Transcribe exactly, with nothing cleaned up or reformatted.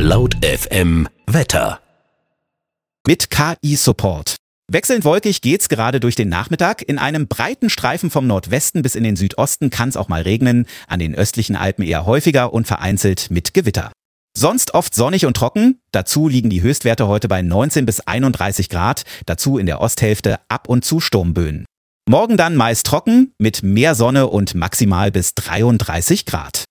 Laut F M Wetter. Mit K I-Support. Wechselnd wolkig geht's gerade durch den Nachmittag. In einem breiten Streifen vom Nordwesten bis in den Südosten kann es auch mal regnen, an den östlichen Alpen eher häufiger und vereinzelt mit Gewitter. Sonst oft sonnig und trocken, dazu liegen die Höchstwerte heute bei neunzehn bis einunddreißig Grad, dazu in der Osthälfte ab und zu Sturmböen. Morgen dann meist trocken, mit mehr Sonne und maximal bis dreiunddreißig Grad.